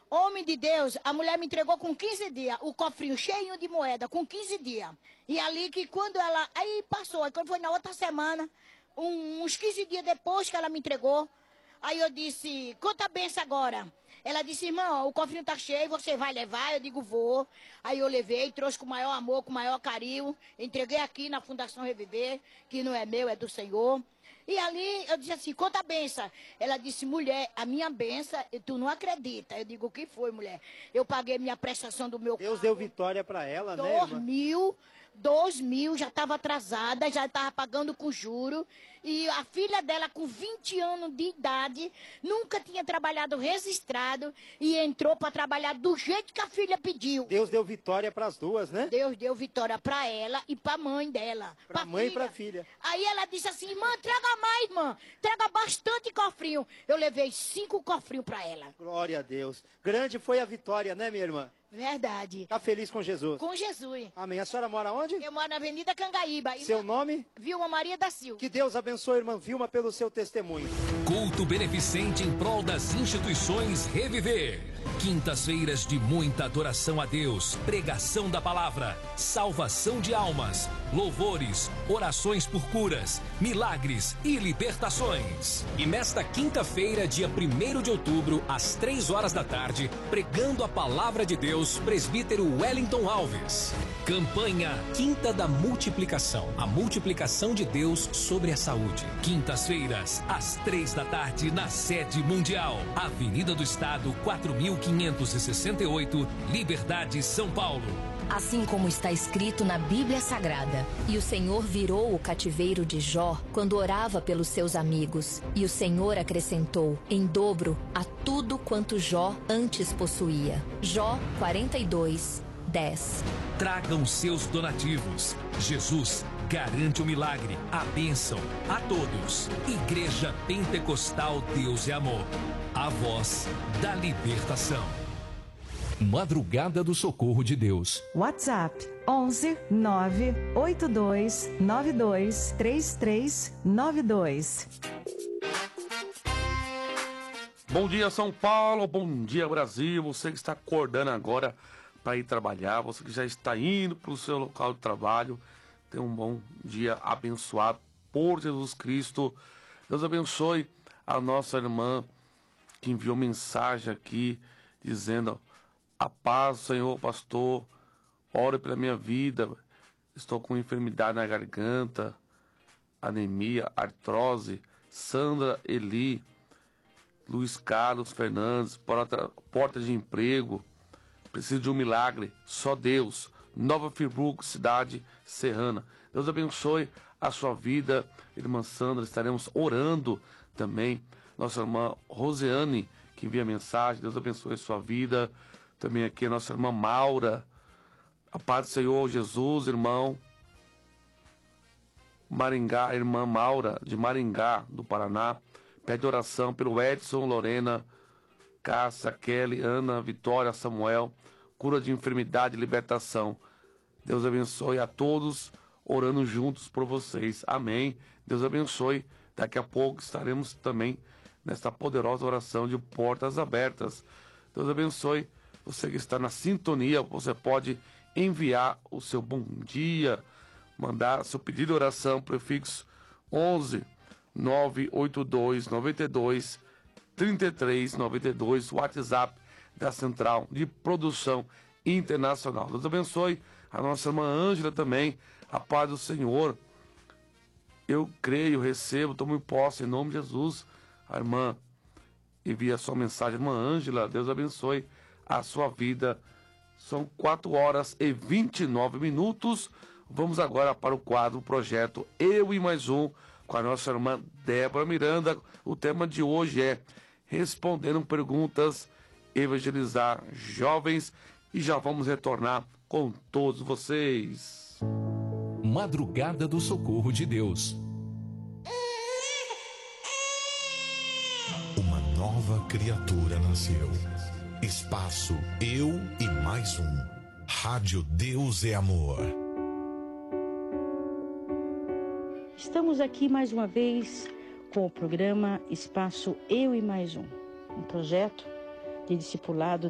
Homem de Deus, a mulher me entregou com 15 dias, o cofrinho cheio de moeda, com 15 dias. E ali que quando ela... Aí passou, aí quando foi na outra semana, uns 15 dias depois que ela me entregou, aí eu disse, conta a benção agora. Ela disse, irmão, o cofrinho tá cheio, você vai levar? Eu digo, vou. Aí eu levei, trouxe com o maior amor, com o maior carinho, entreguei aqui na Fundação Reviver, que não é meu, é do Senhor. E ali eu disse assim, conta a benção. Ela disse, mulher, a minha benção, tu não acredita. Eu digo, o que foi, mulher? Eu paguei minha prestação do meu Deus carro. deu vitória para ela, né, irmã? 2.000, já estava atrasada, já estava pagando com juro. E a filha dela, com 20 anos de idade, nunca tinha trabalhado registrado e entrou para trabalhar do jeito que a filha pediu. Deus deu vitória para as duas, né? Deus deu vitória para ela e para a mãe dela. Para a mãe e para a filha. Aí ela disse assim, irmã, traga mais, irmã. Traga bastante cofrinho. Eu levei 5 cofrinhos para ela. Glória a Deus. Grande foi a vitória, né, minha irmã? Verdade. Tá feliz com Jesus? Com Jesus. Amém. A senhora mora onde? Eu moro na Avenida Cangaíba. Seu nome? Vilma Maria da Silva. Que Deus abençoe a irmã Vilma pelo seu testemunho. Culto beneficente em prol das instituições Reviver. Quintas-feiras de muita adoração a Deus, pregação da palavra, salvação de almas, louvores, orações por curas, milagres e libertações. E nesta quinta-feira, dia 1º de outubro, às 3 horas da tarde, pregando a palavra de Deus, presbítero Wellington Alves. Campanha Quinta da Multiplicação. A multiplicação de Deus sobre a saúde. Quintas-feiras, às 3 da tarde, na sede mundial. Avenida do Estado, 4568, Liberdade, São Paulo. Assim como está escrito na Bíblia Sagrada, e o Senhor virou o cativeiro de Jó quando orava pelos seus amigos, e o Senhor acrescentou em dobro a tudo quanto Jó antes possuía. Jó 42:10. Tragam seus donativos. Jesus garante o milagre, a bênção a todos. Igreja Pentecostal Deus é Amor. A voz da libertação. Madrugada do Socorro de Deus. WhatsApp 11 982 92 3392. Bom dia, São Paulo. Bom dia, Brasil. Você que está acordando agora para ir trabalhar, você que já está indo para o seu local de trabalho, tenha um bom dia abençoado por Jesus Cristo. Deus abençoe a nossa irmã que enviou mensagem aqui dizendo: a paz, Senhor, pastor, ore pela minha vida, estou com enfermidade na garganta, anemia, artrose. Sandra Eli, Luiz Carlos Fernandes, porta de emprego, preciso de um milagre, só Deus. Nova Friburgo, cidade serrana. Deus abençoe a sua vida, irmã Sandra. Estaremos orando também. Nossa irmã Rosiane, que envia mensagem, Deus abençoe a sua vida. Também aqui a nossa irmã Maura. A paz do Senhor Jesus, irmão. Maringá, irmã Maura, de Maringá, do Paraná. Pede oração pelo Edson, Lorena, Cássia, Kelly, Ana, Vitória, Samuel. Cura de enfermidade e libertação. Deus abençoe a todos, orando juntos por vocês. Amém. Deus abençoe. Daqui a pouco estaremos também nesta poderosa oração de portas abertas. Deus abençoe você que está na sintonia. Você pode enviar o seu bom dia, mandar seu pedido de oração, prefixo 11 982 92 33 92, WhatsApp da Central de Produção Internacional. Deus abençoe a nossa irmã Ângela também. A paz do Senhor. Eu creio, recebo, tomo em posse em nome de Jesus. A irmã envia a sua mensagem. Irmã Ângela, Deus abençoe a sua vida. São 4 horas e 29 minutos. Vamos agora para o quadro Projeto Eu e Mais Um, com a nossa irmã Débora Miranda. O tema de hoje é Respondendo Perguntas, Evangelizar Jovens. E já vamos retornar com todos vocês. Madrugada do Socorro de Deus. Uma nova criatura nasceu. Espaço Eu e Mais Um. Rádio Deus é Amor. Estamos aqui mais uma vez com o programa Espaço Eu e Mais Um projeto de discipulado